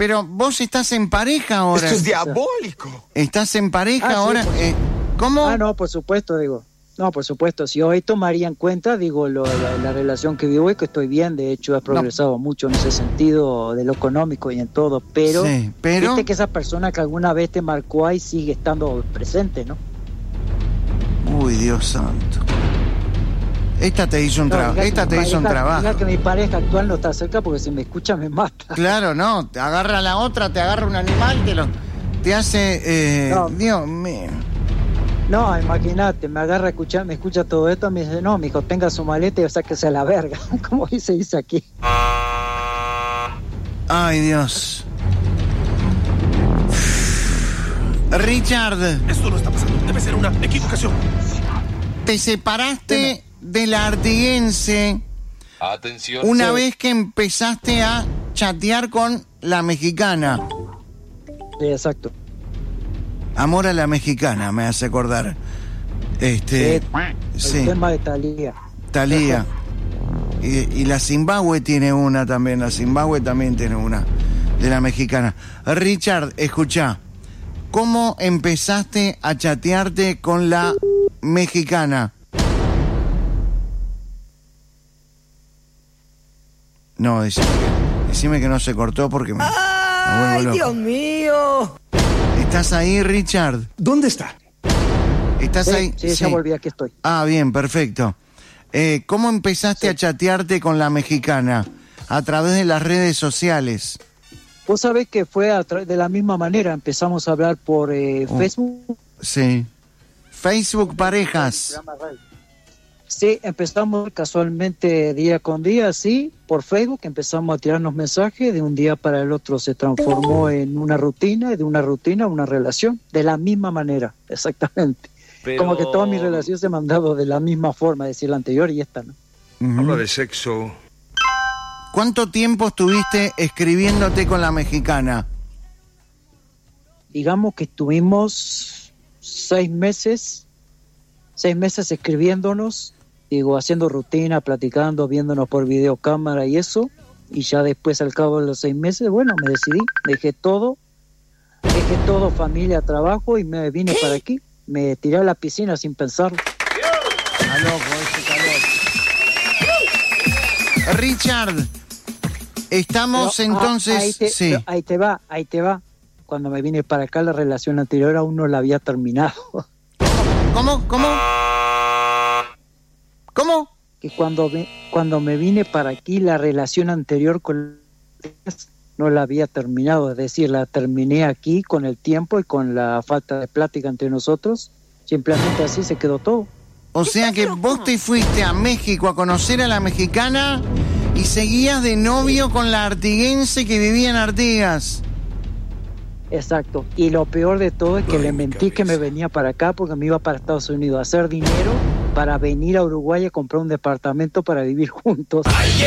pero vos estás en pareja ahora. Esto es diabólico. ¿Estás en pareja ahora? Sí, ¿Cómo? No, por supuesto, digo. No, por supuesto. Si hoy tomaría en cuenta, digo, la relación que vivo y que estoy bien. De hecho, he progresado mucho en ese sentido de lo económico y en todo. Pero, Sí, pero... viste que esa persona que alguna vez te marcó ahí sigue estando presente, ¿no? Uy, Dios santo. Esta te hizo un trabajo. Diga que mi pareja actual no está cerca porque si me escucha me mata. Claro, no. Te agarra la otra, te agarra un animal, te hace... No. Dios mío. No, imagínate, me agarra a escuchar, me escucha todo esto, me dice, no, mijo, tenga su maleta y sáquese a la verga, como se dice aquí. Ay, Dios. Richard. Esto no está pasando, debe ser una equivocación. Te separaste de la artiguense Atención. una vez que empezaste a chatear con la mexicana. Sí, exacto. Amor a la mexicana, me hace acordar. El Sí, tema de Talía. Talía. Y la Zimbabue tiene una también, la Zimbabue también tiene una de la mexicana. Richard, escuchá, ¿cómo empezaste a chatearte con la mexicana? No, decime que no se cortó porque me vuelvo loco. Dios mío! ¿Estás ahí, Richard? ¿Dónde está? ¿Estás ahí? Sí, ya volví, aquí estoy. Ah, bien, perfecto. ¿Cómo empezaste a chatearte con la mexicana? A través de las redes sociales. Vos sabés que fue de la misma manera, empezamos a hablar por Facebook. Sí. Facebook Parejas. Sí, empezamos casualmente día con día, sí, por Facebook, empezamos a tirarnos mensajes, de un día para el otro se transformó en una rutina, y de una rutina a una relación, de la misma manera, exactamente. Pero... Como que todas mis relaciones se me han dado de la misma forma, es decir, la anterior y esta, ¿no? Habla de sexo. ¿Cuánto tiempo estuviste escribiéndote con la mexicana? Digamos que estuvimos 6 meses escribiéndonos, digo, haciendo rutina, platicando, viéndonos por videocámara y eso, y ya después al cabo de los 6 meses, bueno, me decidí, dejé todo, familia, trabajo y me vine para aquí, me tiré a la piscina sin pensarlo. Está loco, calor. Richard, estamos Pero, entonces... sí. ahí te va. Cuando me vine para acá, la relación anterior aún no la había terminado. ¿Cómo? Que cuando me vine para aquí, la relación anterior con no la había terminado, es decir, la terminé aquí con el tiempo y con la falta de plática entre nosotros, simplemente así se quedó todo. O sea que vos te fuiste a México a conocer a la mexicana y seguías de novio con la artiguense que vivía en Artigas. Exacto, y lo peor de todo es que le mentí que me venía para acá porque me iba para Estados Unidos a hacer dinero para venir a Uruguay a comprar un departamento para vivir juntos.